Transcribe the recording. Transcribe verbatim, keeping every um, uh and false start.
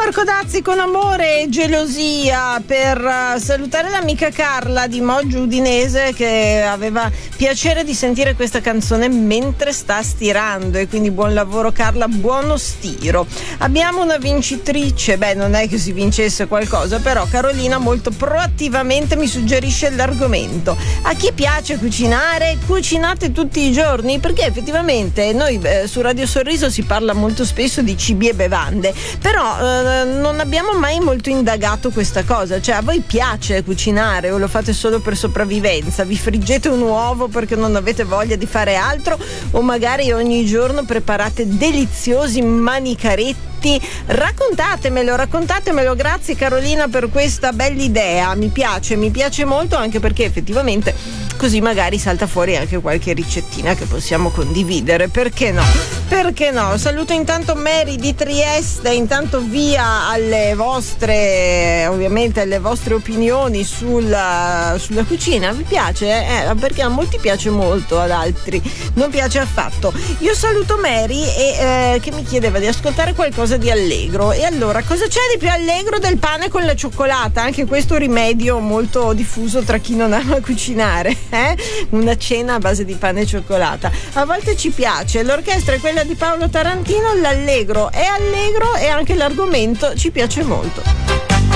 Marco Dazzi con amore e gelosia per uh, salutare l'amica Carla di Moggio Udinese, che aveva piacere di sentire questa canzone mentre sta stirando, e quindi buon lavoro Carla, buono stiro. Abbiamo una vincitrice, beh non è che si vincesse qualcosa, però Carolina molto proattivamente mi suggerisce l'argomento: a chi piace cucinare? Cucinate tutti i giorni? Perché effettivamente noi eh, su Radio Sorriso si parla molto spesso di cibi e bevande, però eh, non abbiamo mai molto indagato questa cosa. Cioè, a voi piace cucinare o lo fate solo per sopravvivenza? Vi friggete un uovo perché non avete voglia di fare altro, o magari ogni giorno preparate deliziosi manicaretti? Raccontatemelo, raccontatemelo. Grazie Carolina per questa bella idea, mi piace, mi piace molto, anche perché effettivamente così magari salta fuori anche qualche ricettina che possiamo condividere, perché no? Perché no? Saluto intanto Mary di Trieste, intanto via alle vostre, ovviamente alle vostre opinioni sulla, sulla cucina. Vi piace? Eh, perché a molti piace molto, ad altri non piace affatto. Io saluto Mary e eh, che mi chiedeva di ascoltare qualcosa di allegro, e allora cosa c'è di più allegro del pane con la cioccolata? Anche questo rimedio molto diffuso tra chi non ama cucinare, eh? Una cena a base di pane e cioccolata a volte ci piace. L'orchestra è quella di Paolo Tarantino, l'allegro è allegro e anche l'argomento ci piace molto.